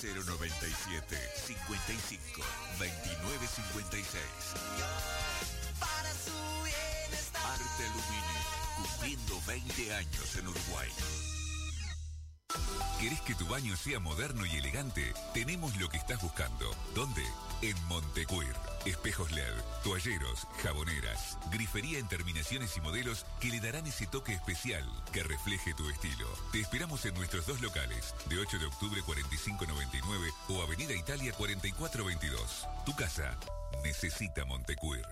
097 55 29 56. Para su bienestar. Arte Aluminio, cumpliendo 20 años en Uruguay. ¿Querés que tu baño sea moderno y elegante? Tenemos lo que estás buscando. ¿Dónde? En Montecuir. Espejos LED, toalleros, jaboneras, grifería en terminaciones y modelos que le darán ese toque especial que refleje tu estilo. Te esperamos en nuestros dos locales, de 8 de octubre 4599 o Avenida Italia 4422. Tu casa necesita Montecuir.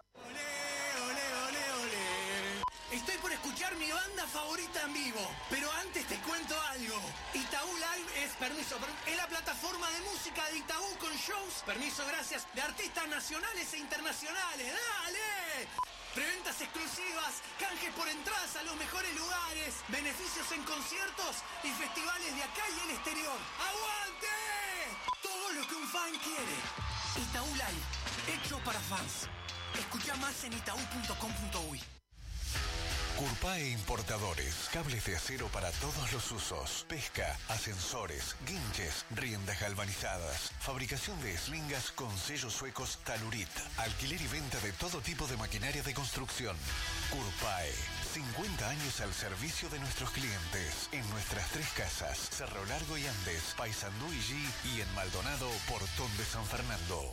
Estoy por escuchar mi banda favorita en vivo, pero antes te cuento algo. Itaú Live es la plataforma de música de Itaú con shows, gracias, de artistas nacionales e internacionales. ¡Dale! Preventas exclusivas, canjes por entradas a los mejores lugares, beneficios en conciertos y festivales de acá y el exterior. ¡Aguante! Todo lo que un fan quiere. Itaú Live, hecho para fans. Escucha más en itaú.com.uy. Curpae Importadores, cables de acero para todos los usos, pesca, ascensores, guinches, riendas galvanizadas, fabricación de eslingas con sellos suecos Talurit, alquiler y venta de todo tipo de maquinaria de construcción. Curpae, 50 años al servicio de nuestros clientes, en nuestras tres casas, Cerro Largo y Andes, Paysandú y G, y en Maldonado, Portón de San Fernando.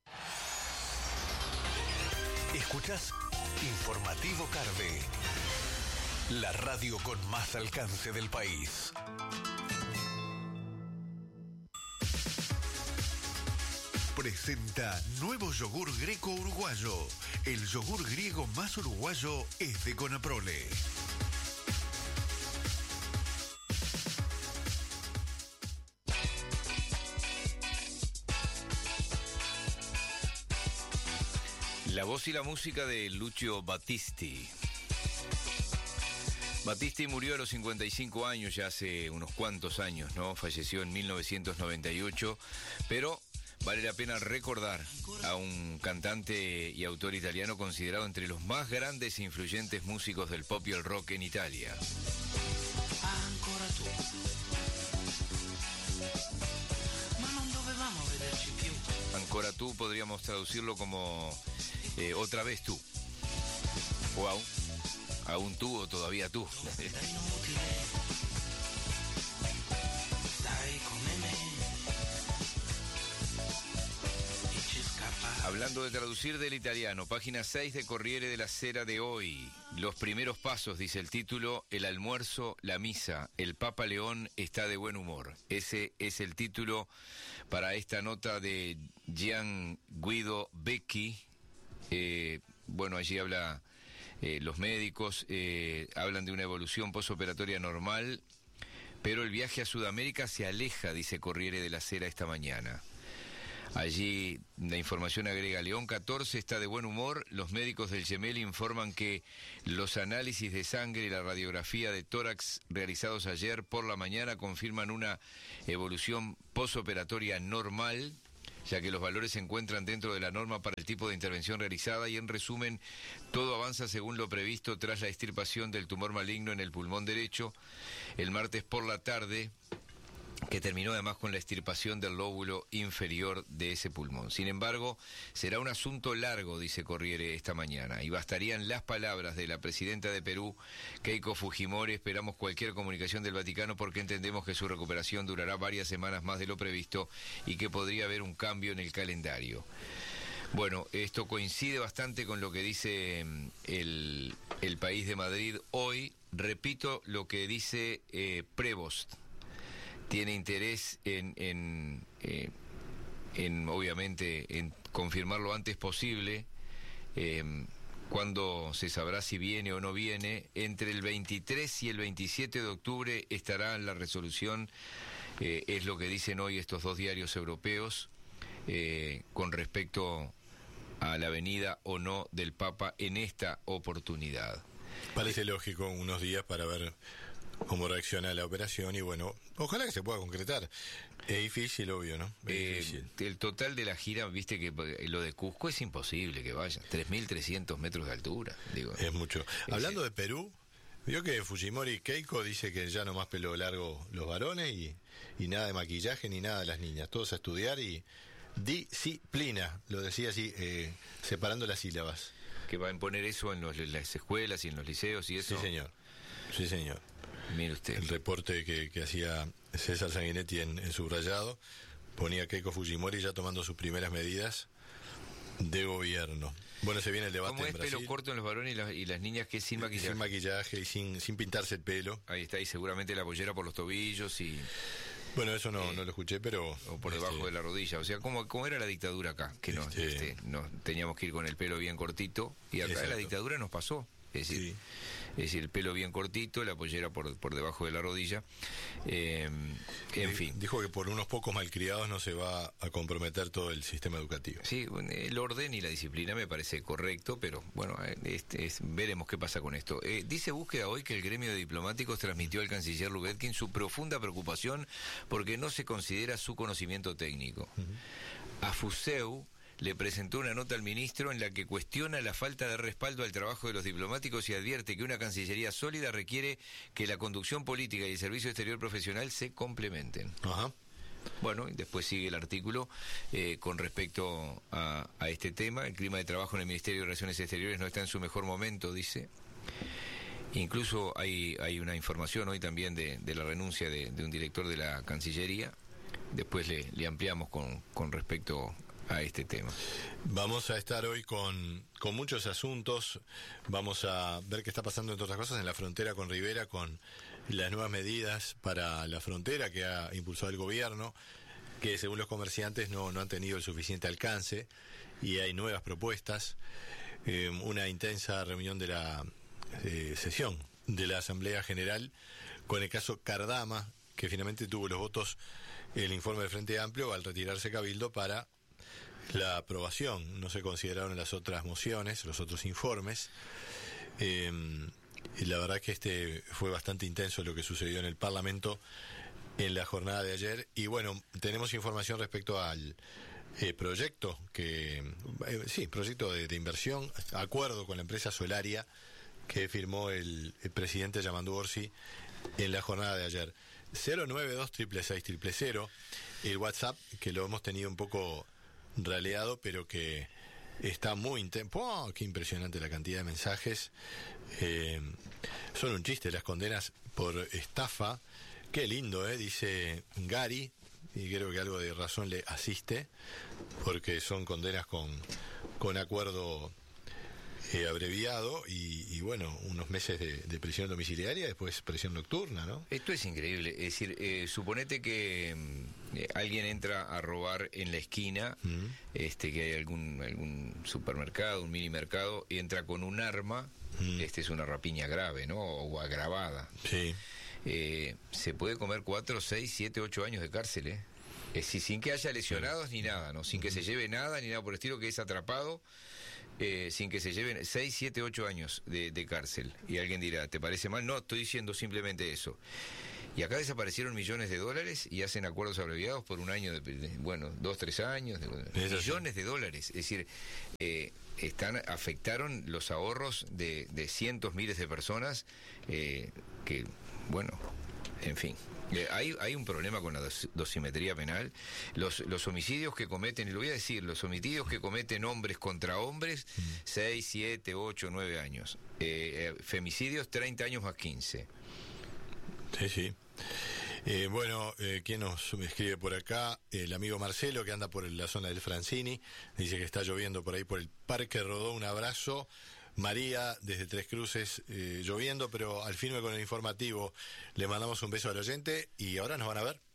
Escuchás Informativo Carve, la radio con más alcance del país. Presenta nuevo yogur greco uruguayo. El yogur griego más uruguayo es de Conaprole. La voz y la música de Lucio Battisti. Battisti murió a los 55 años, ya hace unos cuantos años, ¿no? Falleció en 1998, pero vale la pena recordar a un cantante y autor italiano considerado entre los más grandes e influyentes músicos del pop y el rock en Italia. Ancora tu. Ma non dovevamo vederci più. Ancora tú podríamos traducirlo como otra vez tú. O aún tú o todavía tú. Hablando de traducir del italiano, página 6 de Corriere della Sera de hoy. Los primeros pasos, dice el título, el almuerzo, la misa, el Papa León está de buen humor. Ese es el título para esta nota de Gian Guido Becchi. Bueno, allí habla los médicos, hablan de una evolución posoperatoria normal, pero el viaje a Sudamérica se aleja, dice Corriere della Sera esta mañana. Allí la información agrega, León 14 está de buen humor, los médicos del Gemelli informan que los análisis de sangre y la radiografía de tórax realizados ayer por la mañana confirman una evolución posoperatoria normal, ya que los valores se encuentran dentro de la norma para el tipo de intervención realizada y en resumen, todo avanza según lo previsto tras la extirpación del tumor maligno en el pulmón derecho el martes por la tarde, que terminó además con la extirpación del lóbulo inferior de ese pulmón. Sin embargo, será un asunto largo, dice Corriere esta mañana, y bastarían las palabras de la presidenta de Perú, Keiko Fujimori. Esperamos cualquier comunicación del Vaticano porque entendemos que su recuperación durará varias semanas más de lo previsto y que podría haber un cambio en el calendario. Bueno, esto coincide bastante con lo que dice el País de Madrid hoy. Repito lo que dice Prevost. Tiene interés en obviamente, en confirmar lo antes posible, cuando se sabrá si viene o no viene. Entre el 23 y el 27 de octubre estará la resolución, es lo que dicen hoy estos dos diarios europeos, con respecto a la venida o no del Papa en esta oportunidad. Parece lógico unos días para ver cómo reacciona la operación y bueno, ojalá que se pueda concretar. Es difícil, obvio, ¿no? Difícil. El total de la gira, viste que lo de Cusco es imposible que vayan. 3.300 metros de altura, digo. Es mucho. Hablando de Perú, Vio que Fujimori Keiko dice que ya no más pelo largo los varones y nada de maquillaje ni nada de las niñas. Todos a estudiar y disciplina, lo decía así, separando las sílabas. Que va a imponer eso en las escuelas y en los liceos y eso. Sí, señor. Sí, señor. Mire usted. El reporte que hacía César Sanguinetti en subrayado ponía a Keiko Fujimori ya tomando sus primeras medidas de gobierno. Bueno, se viene el debate ¿Cómo es en Brasil. pelo corto en los varones y las niñas que es sin maquillaje? Sin maquillaje y sin pintarse el pelo. Ahí está, y seguramente la pollera por los tobillos y... Bueno, eso no lo escuché, pero... O por debajo de la rodilla. O sea, ¿cómo era la dictadura acá? Que nos teníamos que ir con el pelo bien cortito. Y acá la dictadura nos pasó. Es decir, el pelo bien cortito, la pollera por debajo de la rodilla. En fin. Dijo que por unos pocos malcriados no se va a comprometer todo el sistema educativo. Sí, el orden y la disciplina me parece correcto, pero bueno, veremos qué pasa con esto. Dice Búsqueda hoy que el gremio de diplomáticos transmitió al canciller Lubetkin su profunda preocupación porque no se considera su conocimiento técnico. A Fuseu le presentó una nota al ministro en la que cuestiona la falta de respaldo al trabajo de los diplomáticos y advierte que una cancillería sólida requiere que la conducción política y el servicio exterior profesional se complementen. Ajá. Bueno, y después sigue el artículo con respecto a este tema. El clima de trabajo en el Ministerio de Relaciones Exteriores no está en su mejor momento, dice. Incluso hay una información hoy también de la renuncia de un director de la Cancillería. Después le ampliamos con respecto a este tema. Vamos a estar hoy con muchos asuntos. Vamos a ver qué está pasando, entre otras cosas, en la frontera con Rivera, con las nuevas medidas para la frontera que ha impulsado el gobierno, que según los comerciantes no han tenido el suficiente alcance y hay nuevas propuestas. Una intensa reunión de la sesión de la Asamblea General con el caso Cardama, que finalmente tuvo los votos, el informe del Frente Amplio, al retirarse Cabildo para la aprobación. No se consideraron las otras mociones, los otros informes. Y la verdad que fue bastante intenso lo que sucedió en el Parlamento en la jornada de ayer. Y bueno, tenemos información respecto al proyecto proyecto de inversión, acuerdo con la empresa Solaria que firmó el presidente Yamandu Orsi en la jornada de ayer. 092-666-000, el WhatsApp, que lo hemos tenido un poco raleado, pero que está muy intenso. ¡Qué impresionante la cantidad de mensajes! Son un chiste las condenas por estafa. Qué lindo, dice Gary, y creo que algo de razón le asiste, porque son condenas con acuerdo abreviado y bueno, unos meses de prisión domiciliaria, después prisión nocturna, ¿no? Esto es increíble. Es decir, suponete que alguien entra a robar en la esquina, que hay algún supermercado, un mini mercado, y entra con un arma. Es una rapiña grave, ¿no? O agravada. Sí. Se puede comer 4, 6, 7, 8 años de cárcel, Es decir, sin que haya lesionados ni nada, ¿no? Sin que se lleve nada ni nada por el estilo, que es atrapado. Sin que se lleven 6, 7, 8 años de cárcel. Y alguien dirá, ¿te parece mal? No, estoy diciendo simplemente eso. Y acá desaparecieron millones de dólares y hacen acuerdos abreviados por un año, 2, 3 años, millones de dólares. Es decir, afectaron los ahorros de cientos, miles de personas que, bueno, en fin. Hay un problema con la dosimetría penal. Los homicidios que cometen, y lo voy a decir, los homicidios que cometen hombres contra hombres, 6, 7, 8, 9 años. Femicidios, 30 años más 15. Sí. Bueno, ¿quién nos escribe por acá? El amigo Marcelo, que anda por la zona del Francini, dice que está lloviendo por ahí por el Parque Rodó. Un abrazo. María, desde Tres Cruces, lloviendo, pero al firme con el informativo. Le mandamos un beso al oyente y ahora nos van a ver.